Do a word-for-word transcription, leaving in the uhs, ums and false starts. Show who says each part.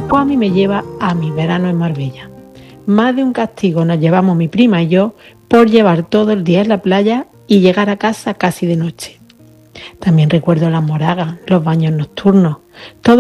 Speaker 1: pues a mí me lleva a mi verano en Marbella. Más de un castigo nos llevamos mi prima y yo por llevar todo el día en la playa y llegar a casa casi de noche. También recuerdo las moragas, los baños nocturnos, todo